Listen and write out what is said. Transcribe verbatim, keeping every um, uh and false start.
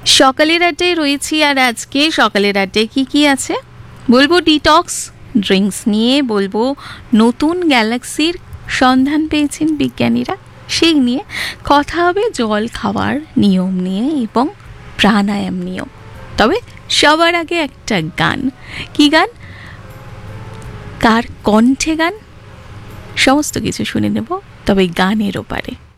সকালের আড্ডায় রয়েছি, আর আজকে সকালের আড্ডায় কি কি আছে বলবো। ডিটক্স ড্রিঙ্কস নিয়ে বলবো, নতুন গ্যালাক্সির সন্ধান পেয়েছেন বিজ্ঞানীরা, সেই নিয়ে কথা হবে। জল খাওয়ার নিয়ম নিয়ে এবং প্রাণায়াম নিয়েও। তবে সবার আগে একটা গান। কি গান, কার কণ্ঠে গান, সমস্ত কিছু শুনে নেব তবে গানের ওপারে।